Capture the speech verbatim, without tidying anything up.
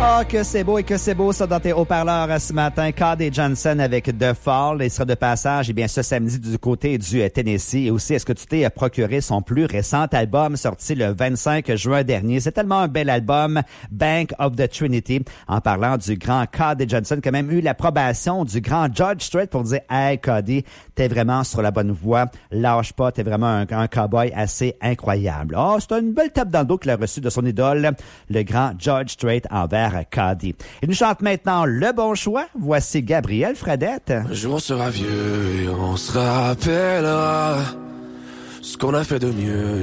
Ah, que c'est beau et que c'est beau ça dans tes haut-parleurs ce matin. Cody Johnson avec The Fall. Il sera de passage, eh bien, ce samedi du côté du Tennessee. Et aussi, est-ce que tu t'es procuré son plus récent album sorti le vingt-cinq juin dernier? C'est tellement un bel album, Bank of the Trinity. En parlant du grand Cody Johnson, qui a même eu l'approbation du grand George Strait pour dire, hey, Cody, t'es vraiment sur la bonne voie. Lâche pas, t'es vraiment un, un cowboy assez incroyable. Oh, c'est une belle tape dans le dos qu'il a reçue de son idole, le grand George Strait envers Cody. Il nous chante maintenant Le Bon Choix. Voici Gabriel Fradette. Un jour on sera vieux et on se rappellera ce qu'on a fait de mieux.